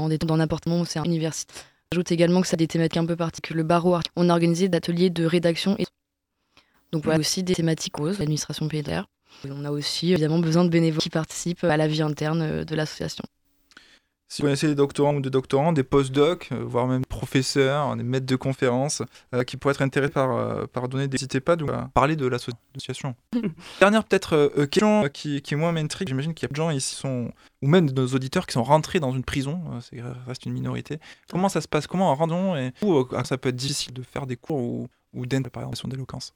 enseignants, dans n'importe où c'est une université. J'ajoute également que ça a des thématiques un peu particulières. Le barreau, on a organisé des ateliers de rédaction. Donc voilà, aussi des thématiques causes, l'administration pénitentiaire. On a aussi évidemment besoin de bénévoles qui participent à la vie interne de l'association. Si vous connaissez des doctorants ou des doctorants, des post-docs, voire même professeurs, des maîtres de conférences qui pourraient être intéressés par donner des... N'hésitez pas à parler de l'association. Dernière peut-être question qui moi m'intrigue. J'imagine qu'il y a de gens ici ou même de nos auditeurs qui sont rentrés dans une prison. Ça reste une minorité. Comment ça se passe? Comment en rendons et ça peut être difficile de faire des cours ou d'être par exemple d'éloquence?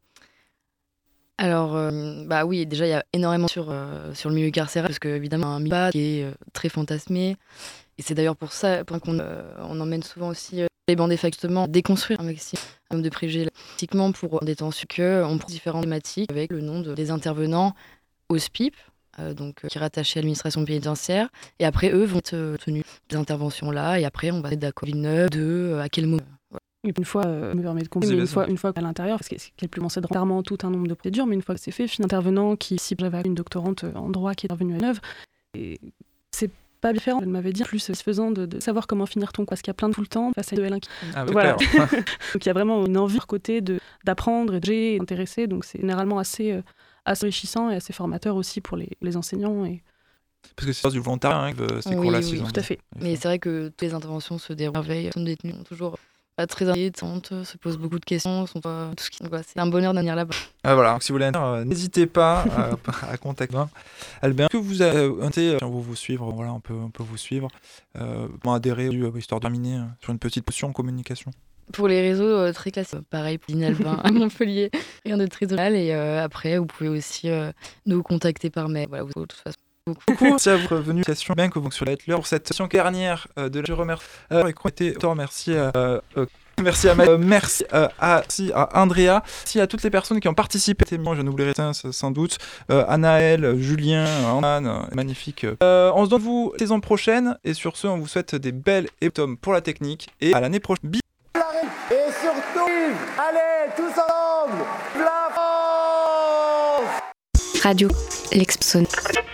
Alors, oui, déjà, il y a énormément sur le milieu carcéral, parce qu'évidemment, un milieu qui est très fantasmé. Et c'est d'ailleurs pour ça qu'on on emmène souvent aussi les bancs d'effectivement déconstruire un maximum de préjugés politiquement pour en détention qu'on prend différentes thématiques avec le nom des intervenants au SPIP, qui est rattaché à l'administration pénitentiaire. Et après, eux vont être tenus des interventions-là. Et après, on va être d'accord à quel moment. Et une fois, me permet de compter, une fois à l'intérieur, parce qu'elle peut lancer rarement tout un nombre de procédures, mais une fois que c'est fait, je suis intervenant si j'avais une doctorante en droit qui est intervenue à Neuve, et c'est pas différent. Elle m'avait dit plus satisfaisant de savoir comment finir ton cours, parce qu'il y a plein de tout le temps face à L1 qui... voilà. Donc il y a vraiment une envie de côté d'apprendre et de d'intéresser, donc c'est généralement assez enrichissant et assez formateur aussi pour les enseignants. Parce que c'est du volontariat, ces cours-là. Oui, tout à fait. Mais c'est vrai que toutes les interventions se déroulent à veille. Les détenus sont toujours pas très inquiétantes, se posent beaucoup de questions, c'est un bonheur de venir là-bas. Voilà, donc si vous voulez n'hésitez pas à contacter Albert. Que vous avez on veut vous suivre, voilà, on peut vous suivre. Adhérer histoire de terminer sur une petite potion en communication. Pour les réseaux très classiques, pareil pour Albin à Montpellier, rien de très original. Et après, vous pouvez aussi nous contacter par mail. Voilà, de toute façon. Beaucoup. Merci à votre venue bien que vous sur l'être pour cette session dernière de la je remercie merci à Andrea, merci à toutes les personnes qui ont participé. Je n'oublierai sans doute Anaël, Julien, Anne, magnifique. On se donne vous la saison prochaine et sur ce on vous souhaite des belles tomes pour la technique et à l'année prochaine. Et surtout, allez tous ensemble, la France. Radio L'Exposone.